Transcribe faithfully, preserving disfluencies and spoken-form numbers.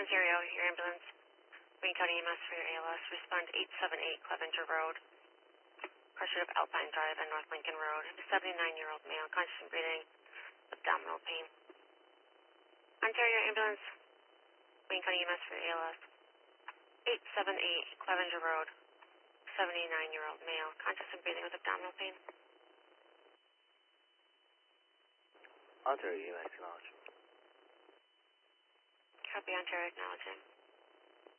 Ontario, your ambulance. Wayne County E M S for your A L S. Respond eight seven eight Clevenger Road. Pursuit of Alpine Drive and North Lincoln Road. seventy-nine-year-old male, conscious and breathing, abdominal pain. Ontario ambulance. Wayne County E M S for your A L S. eight seven eight Clevenger Road. seventy-nine-year-old male, conscious and breathing with abdominal pain. Ontario E M S acknowledged. Copy, Ontario acknowledging.